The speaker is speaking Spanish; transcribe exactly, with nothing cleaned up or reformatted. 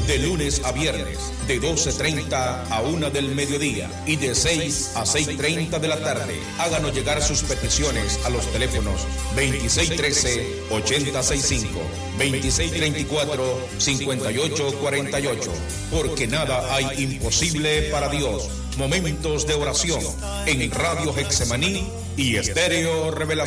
de lunes a viernes, de doce treinta a una del mediodía y de seis a seis treinta de la tarde. Háganos llegar sus peticiones a los teléfonos veintiséis trece, ochenta sesenta y cinco, veintiséis treinta y cuatro, cincuenta y ocho cuarenta y ocho, porque nada hay imposible para Dios. Momentos de oración en Radio Getsemaní y Estéreo Revelación.